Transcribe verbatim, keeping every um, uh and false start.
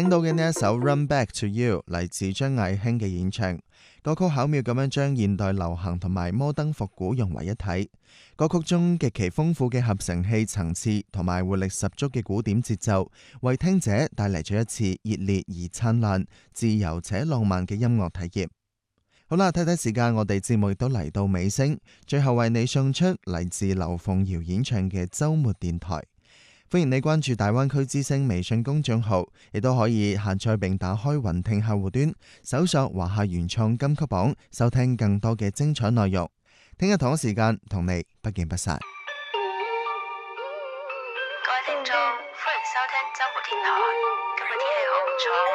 聽到嘅呢一首《Run Back to You》嚟自張藝興嘅演唱，歌曲巧妙咁樣將現代流行同埋摩登復古融為一體。歌曲中極其豐富嘅合成器層次同埋活力十足嘅古典節奏，為聽者帶嚟咗一次熱烈而燦爛、自由且浪漫嘅音樂體驗。好啦，睇睇時間，我哋節目亦都嚟到尾聲，最後為你送出嚟自劉鳳瑤演唱嘅週末電台。歡迎你關注大灣區之聲微信公眾號，亦都可以下載並打開雲聽客戶端，搜索華夏原創金曲榜，收聽更多嘅精彩內容。聽日同一時間同你不見不散。 各位聽眾，歡迎收聽週末電台。今日天氣好唔錯。